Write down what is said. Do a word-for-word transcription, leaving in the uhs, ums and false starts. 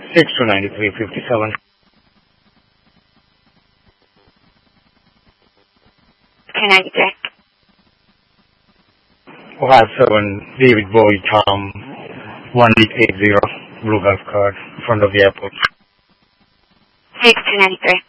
six two nine three fifty-seven. two ninety-three. Ohio seven, David Bowie, Tom, one eight eight zero, Blue Golf Card, in front of the airport. six two ninety-three.